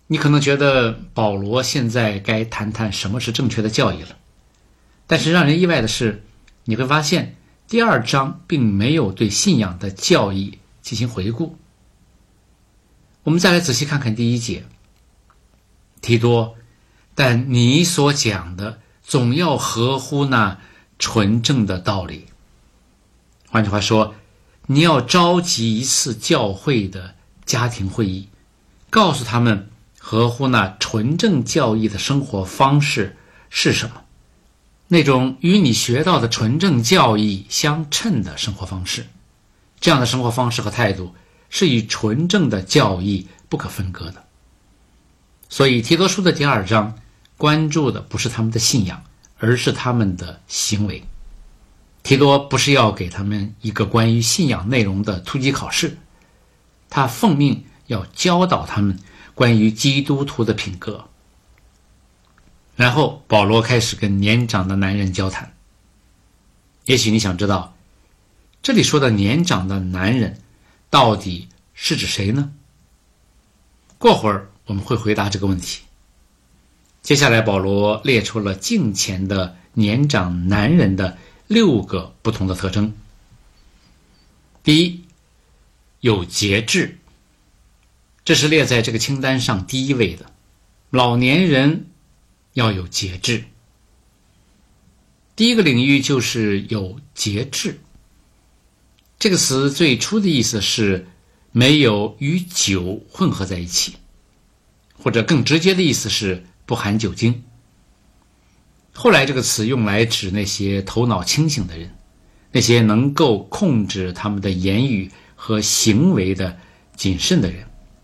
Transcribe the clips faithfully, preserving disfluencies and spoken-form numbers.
你可能觉得保罗现在该谈谈什么是正确的教义了，但是让人意外的是，你会发现第二章并没有对信仰的教义进行回顾。我们再来仔细看看第一节，提多，但你所讲的总要合乎那纯正的道理。换句话说，你要召集一次教会的家庭会议，告诉他们合乎那纯正教义的生活方式是什么，那种与你学到的纯正教义相称的生活方式。这样的生活方式和态度是与纯正的教义不可分割的。所以提多书的第二章关注的不是他们的信仰，而是他们的行为。提多不是要给他们一个关于信仰内容的突击考试，他奉命要教导他们关于基督徒的品格。然后保罗开始跟年长的男人交谈。也许你想知道，这里说的年长的男人到底是指谁呢？过会儿我们会回答这个问题。接下来保罗列出了敬虔的年长男人的六个不同的特征。第一，有节制，这是列在这个清单上第一位的。老年人要有节制。第一个领域就是有节制。这个词最初的意思是没有与酒混合在一起，或者更直接的意思是不含酒精。后来这个词用来指那些头脑清醒的人，那些能够控制他们的言语和行为的谨慎的人。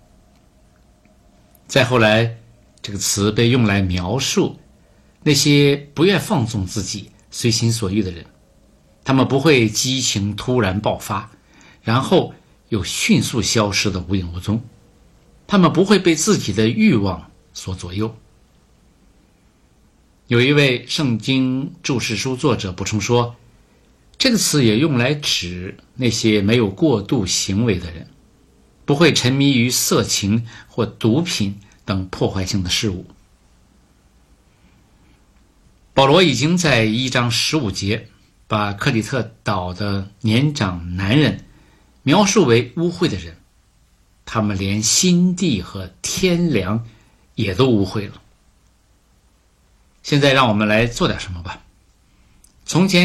再后来这个词被用来描述那些不愿放纵自己随心所欲的人，他们不会激情突然爆发，然后又迅速消失得无影无踪，他们不会被自己的欲望所左右。有一位圣经注释书作者补充说，这个词也用来指那些没有过度行为的人，不会沉迷于色情或毒品等破坏性的事物。保罗已经在一章十五节把克里特岛的年长男人描述为污秽的人，他们连心地和天良也都污秽了。现在让我们来做点什么吧。从前